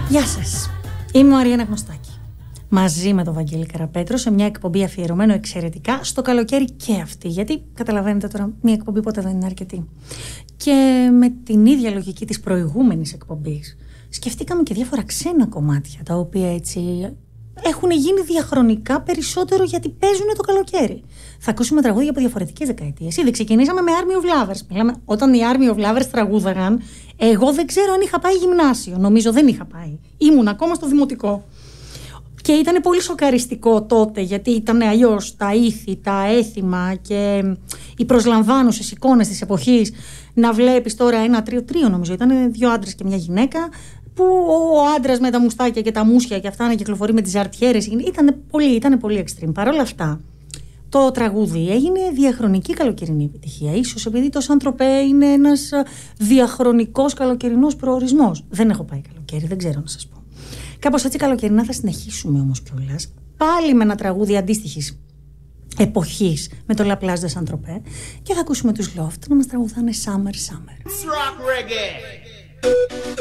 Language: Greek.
Γεια σας, είμαι ο Αριάννα Γνωστάκη. Μαζί με τον Βαγγέλη Καραπέτρο σε μια εκπομπή αφιερωμένο εξαιρετικά στο καλοκαίρι και αυτή. Γιατί καταλαβαίνετε τώρα, μια εκπομπή ποτέ δεν είναι αρκετή. Και με την ίδια λογική της προηγούμενης εκπομπής, σκεφτήκαμε και διάφορα ξένα κομμάτια τα οποία έτσι έχουν γίνει διαχρονικά περισσότερο γιατί παίζουν το καλοκαίρι. Θα ακούσουμε τραγούδια από διαφορετικές δεκαετίες. Ήδη ξεκινήσαμε με Army of Lovers. Μιλάμε, όταν οι Army of Lovers τραγούδαγαν, εγώ δεν ξέρω αν είχα πάει γυμνάσιο. Νομίζω δεν είχα πάει. Ήμουν ακόμα στο δημοτικό. Και ήταν πολύ σοκαριστικό τότε, γιατί ήταν αλλιώς τα ήθη, τα έθιμα και οι προσλαμβάνουσες εικόνες της εποχής. Να βλέπεις τώρα ένα τρίο νομίζω, ήταν 2 άντρες και μια γυναίκα, που ο άντρας με τα μουστάκια και τα μουσια και αυτά να κυκλοφορεί με τις ζαρτιέρες. Ήταν πολύ extreme. Παρ' όλα αυτά, το τραγούδι έγινε διαχρονική καλοκαιρινή επιτυχία. Ίσως επειδή το Saint-Tropez είναι ένας διαχρονικός καλοκαιρινός προορισμός. Δεν έχω πάει καλοκαίρι, δεν ξέρω να σας πω. Κάπως έτσι καλοκαιρινά θα συνεχίσουμε όμως κιόλας. Πάλι με ένα τραγούδι αντίστοιχης εποχής με το La Plage de Saint-Tropez και θα ακούσουμε τους Loft να μας τραγουδάνε Summer Summer.